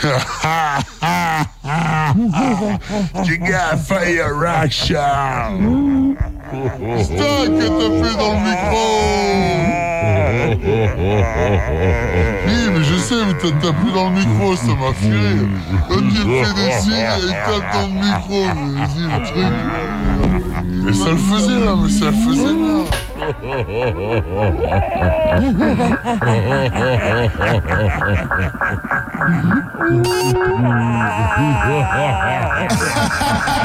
You got fire action. Putain, que t'as fait dans le micro. Oui, mais je sais, mais t'as tapé dans le micro, ça m'a fait rire. Quand il fait des signes, il tape dans le micro. Mais vas-y, le truc. Mais ça le faisait là, mais ça le faisait bien.